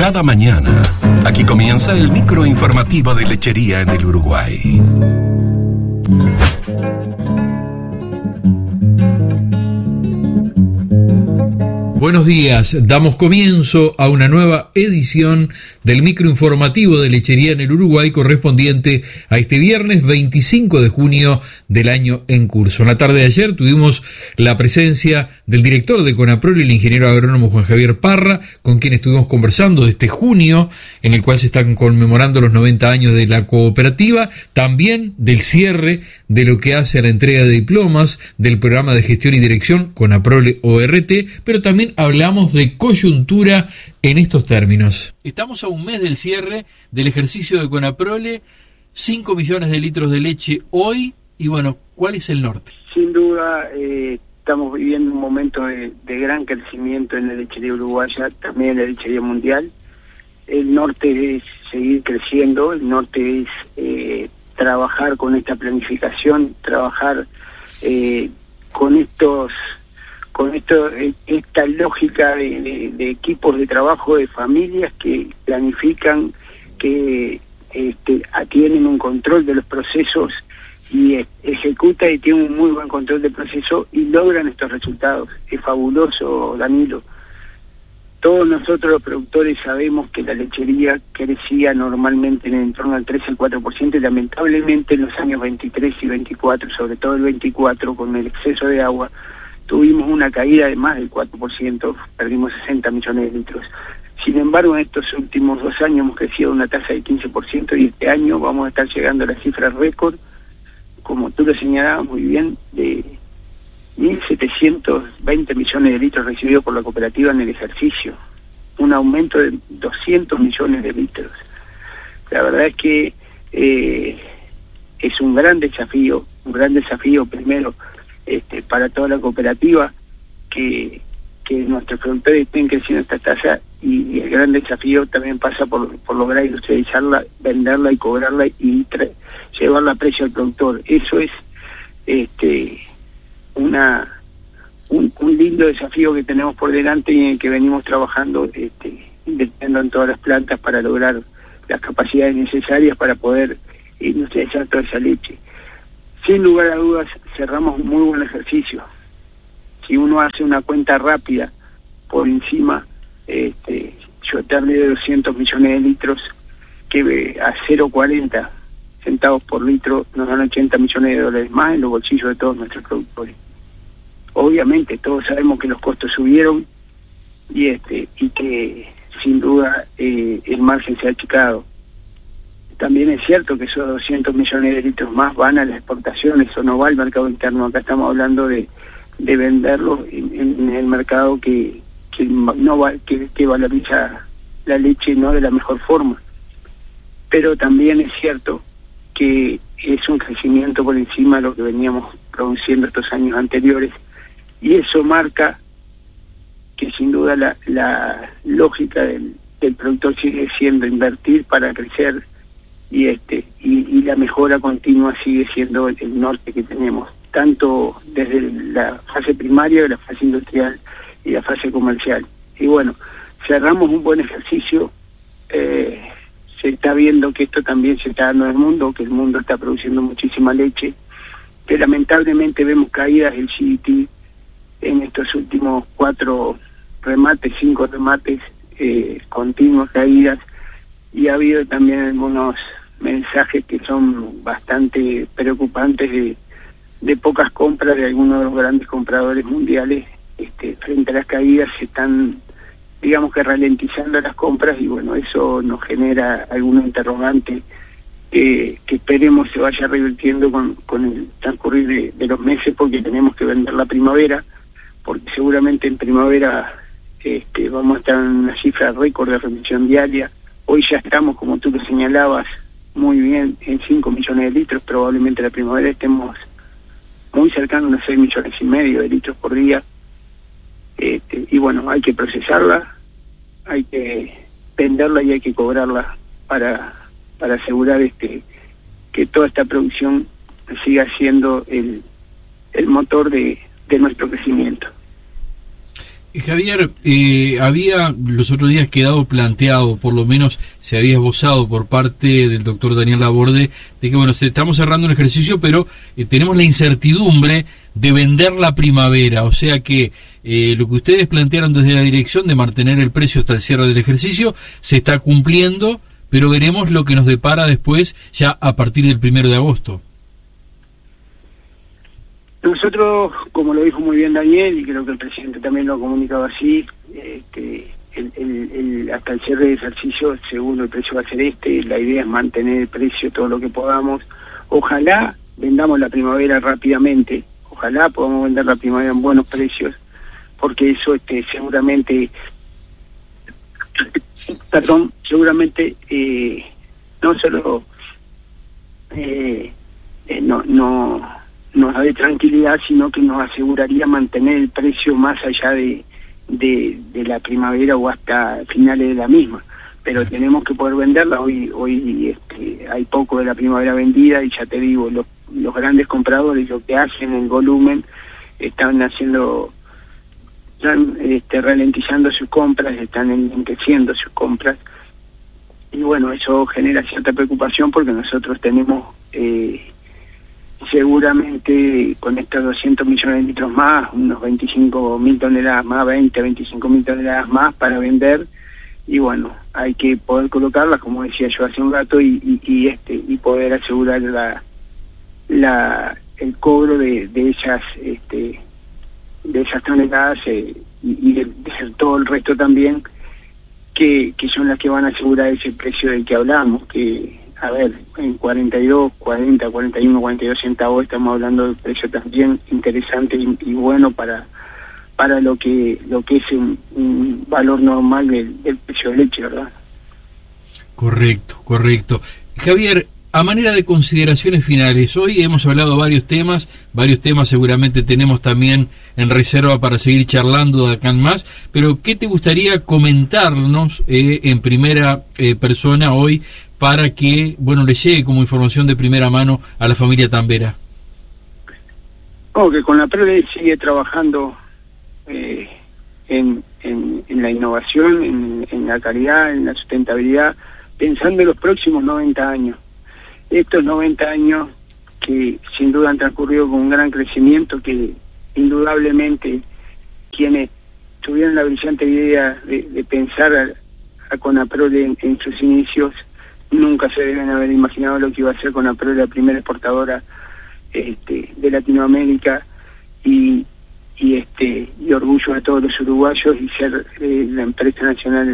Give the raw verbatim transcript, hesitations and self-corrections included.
cada mañana. Aquí comienza el microinformativo de Lechería en el Uruguay. Buenos días, damos comienzo a una nueva edición del microinformativo de Lechería en el Uruguay correspondiente a este viernes veinticinco de junio del año en curso. En la tarde de ayer tuvimos la presencia del director de CONAPROL, el ingeniero agrónomo Juan Javier Parra, con quien estuvimos conversando de este junio, en el cual se están conmemorando los noventa años de la cooperativa, también del cierre de lo que hace a la entrega de diplomas del programa de gestión y dirección CONAPROL O R T, pero también hablamos de coyuntura en estos términos. Estamos a un mes del cierre del ejercicio de CONAPROL, cinco millones de litros de leche hoy, y bueno, ¿cuál es el norte? Sin duda, eh, estamos viviendo un momento de, de gran crecimiento en la lechería uruguaya, también en la lechería mundial. El norte es seguir creciendo, el norte es eh, trabajar con esta planificación, trabajar eh, con estos... con esto esta lógica de, de, de equipos de trabajo, de familias que planifican, que este, tienen un control de los procesos y eh, ejecuta y tiene un muy buen control del proceso y logran estos resultados. Es fabuloso, Danilo. Todos nosotros los productores sabemos que la lechería crecía normalmente en el torno al tres al cuatro por ciento y lamentablemente en los años veintitrés y veinticuatro, sobre todo el veinticuatro, con el exceso de agua, tuvimos una caída de más del cuatro por ciento, perdimos sesenta millones de litros. Sin embargo, en estos últimos dos años hemos crecido a una tasa del quince por ciento y este año vamos a estar llegando a la cifra récord, como tú lo señalabas muy bien, de mil setecientos veinte millones de litros recibidos por la cooperativa en el ejercicio, un aumento de doscientos millones de litros. La verdad es que eh, es un gran desafío, un gran desafío primero, Este, para toda la cooperativa, que, que nuestros productores estén creciendo esta tasa, y el gran desafío también pasa por, por lograr industrializarla, venderla y cobrarla y tra- llevarla a precio al productor. Eso es este una un, un lindo desafío que tenemos por delante y en el que venimos trabajando, este, invirtiendo en todas las plantas para lograr las capacidades necesarias para poder industrializar toda esa leche. Sin lugar a dudas, cerramos un muy buen ejercicio. Si uno hace una cuenta rápida por encima, este, yo te hablé de doscientos millones de litros, que a cero coma cuarenta centavos por litro nos dan ochenta millones de dólares más en los bolsillos de todos nuestros productores. Obviamente, todos sabemos que los costos subieron y este y que sin duda eh, el margen se ha achicado. También es cierto que esos doscientos millones de litros más van a la exportación, eso no va al mercado interno. Acá estamos hablando de, de venderlo en, en el mercado que, que no va, que, que valoriza la leche no de la mejor forma. Pero también es cierto que es un crecimiento por encima de lo que veníamos produciendo estos años anteriores, y eso marca que sin duda la, la lógica del, del productor sigue siendo invertir para crecer. Y este y, y la mejora continua sigue siendo el, el norte que tenemos, tanto desde la fase primaria, la fase industrial y la fase comercial. Y bueno, cerramos un buen ejercicio, eh, se está viendo que esto también se está dando en el mundo, que el mundo está produciendo muchísima leche, que lamentablemente vemos caídas del G D T en estos últimos cuatro remates, cinco remates, eh, continuas caídas, y ha habido también algunos mensajes que son bastante preocupantes de, de pocas compras de algunos de los grandes compradores mundiales. Este, frente a las caídas se están, digamos que ralentizando las compras, y bueno, eso nos genera algunos interrogantes que, que esperemos se vaya revirtiendo con, con el transcurrir de, de los meses, porque tenemos que vender la primavera, porque seguramente en primavera este, vamos a estar en una cifra récord de remisión diaria. Hoy ya estamos, como tú lo señalabas muy bien, en cinco millones de litros, probablemente la primavera estemos muy cercanos a unos seis millones y medio de litros por día. Este, y bueno, hay que procesarla, hay que venderla y hay que cobrarla para para asegurar este que toda esta producción siga siendo el, el motor de, de nuestro crecimiento. Javier, eh, había los otros días quedado planteado, por lo menos se había esbozado por parte del doctor Daniel Laborde, de que bueno, estamos cerrando un ejercicio, pero eh, tenemos la incertidumbre de vender la primavera, o sea que eh, lo que ustedes plantearon desde la dirección de mantener el precio hasta el cierre del ejercicio se está cumpliendo, pero veremos lo que nos depara después, ya a partir del primero de agosto. Nosotros, como lo dijo muy bien Daniel, y creo que el presidente también lo ha comunicado así, eh, que el, el, el, hasta el cierre de ejercicio, seguro el precio va a ser este, la idea es mantener el precio todo lo que podamos. Ojalá vendamos la primavera rápidamente, ojalá podamos vender la primavera en buenos precios, porque eso este seguramente, perdón, seguramente eh, no solo eh, eh, no, no nos da de tranquilidad, sino que nos aseguraría mantener el precio más allá de, de, de la primavera o hasta finales de la misma. Pero tenemos que poder venderla. Hoy hoy este, hay poco de la primavera vendida y ya te digo, los, los grandes compradores lo que hacen en volumen están haciendo, están este, ralentizando sus compras, están enriqueciendo sus compras. Y bueno, eso genera cierta preocupación porque nosotros tenemos... Eh, seguramente con estos doscientos millones de litros más, unos veinticinco mil toneladas más, veinte, veinticinco mil toneladas más para vender, y bueno, hay que poder colocarlas, como decía yo hace un rato, y, y, y este y poder asegurar la la el cobro de, de esas este de esas toneladas eh, y, y de, de todo el resto también, que, que son las que van a asegurar ese precio del que hablamos, que a ver, en cuarenta y dos, cuarenta, cuarenta y uno, cuarenta y dos centavos estamos hablando de precio también interesante y, y bueno para para lo que lo que es un, un valor normal del, del precio de leche, ¿verdad? Correcto, correcto. Javier, a manera de consideraciones finales, hoy hemos hablado varios temas, varios temas seguramente tenemos también en reserva para seguir charlando de acá en más, pero ¿qué te gustaría comentarnos eh, en primera eh, persona hoy para que, bueno, le llegue como información de primera mano a la familia Tambera? Oh, que con la PRODE sigue trabajando eh, en, en, en la innovación, en, en la calidad, en la sustentabilidad, pensando en los próximos noventa años. Estos noventa años que sin duda han transcurrido con un gran crecimiento, que indudablemente quienes tuvieron la brillante idea de, de pensar a, a Conaprole en, en sus inicios, nunca se deben haber imaginado lo que iba a ser Conaprole, la primera exportadora este, de Latinoamérica, y, y este y orgullo de todos los uruguayos y ser eh, la empresa nacional